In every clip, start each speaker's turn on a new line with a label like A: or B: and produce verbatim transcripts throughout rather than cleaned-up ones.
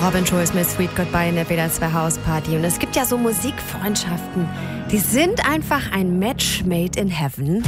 A: Robin Schulz mit Sweet Goodbye in der W D R zwei Hausparty. Und es gibt ja so Musikfreundschaften, die sind einfach ein Match made in heaven.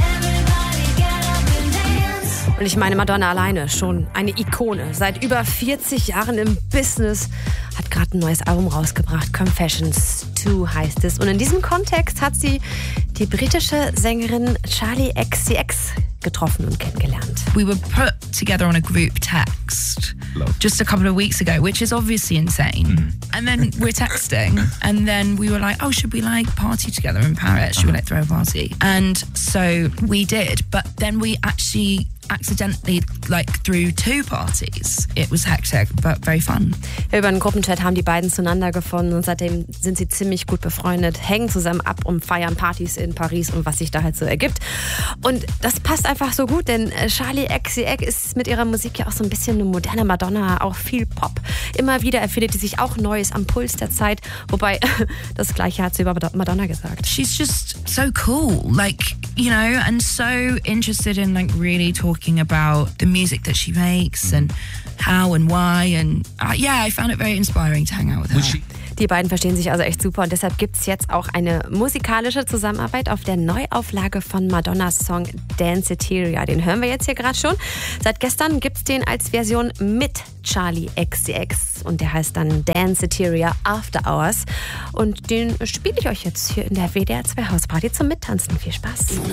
A: Und ich meine, Madonna alleine, schon eine Ikone. Seit über vierzig Jahren im Business, hat gerade ein neues Album rausgebracht. Confessions zwei heißt es. Und in diesem Kontext hat sie die britische Sängerin Charli X C X getroffen und kennengelernt.
B: We were put together on a group text just a couple of weeks ago, which is obviously insane. Mm. And then we're texting, and then we were like, oh, should we like party together in Paris? Should we like throw a party? And so we did, but then we actually accidentally like threw two parties. It was hectic, but very fun.
A: Über einen Gruppenchat haben die beiden zueinander gefunden und seitdem sind sie ziemlich gut befreundet, hängen zusammen ab und feiern Partys in Paris und was sich da halt so ergibt. Und das passt einfach so gut, denn Charli X C X ist mit ihrer Musik ja auch so ein bisschen eine moderne Madonna, auch viel Pop. Immer wieder erfindet sie sich auch Neues am Puls der Zeit, wobei das Gleiche hat sie über Madonna gesagt.
B: She's just so cool, like, you know, and so interested in like really talking about the music that she makes and how and why, and uh, yeah, I found it very inspiring to hang out with her.
A: Die beiden verstehen sich also echt super und deshalb gibt es jetzt auch eine musikalische Zusammenarbeit auf der Neuauflage von Madonnas Song Danceteria. Den hören wir jetzt hier gerade schon. Seit gestern gibt es den als Version mit Charli X C X und der heißt dann Danceteria After Hours. Und den spiele ich euch jetzt hier in der W D R zwei Hausparty zum Mittanzen. Viel Spaß.